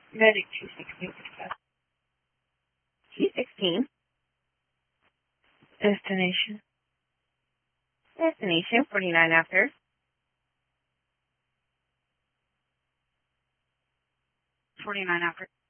Medic 216 success. T16. Destination. Destination 49 after. 49 after.